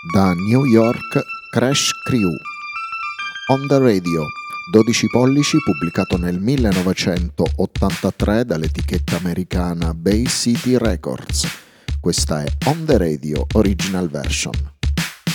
Da New York, Crash Crew. On the Radio, 12 pollici, pubblicato nel 1983 dall'etichetta americana Bay City Records. Questa è On the Radio Original Version.